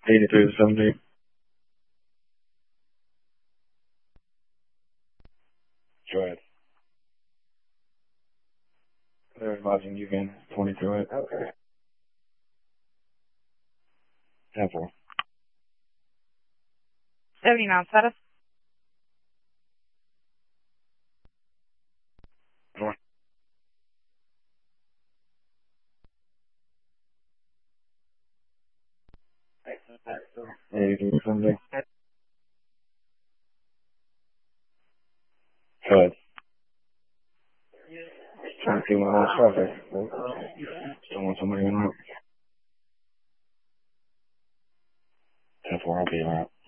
83 to 70. Go ahead. They're advising you again. 22 it. Okay. 10-4. 79 status. North. 83 to 70. Go ahead. Trying to see my own traffic. Still want somebody in route. 10-4, I'll be alright.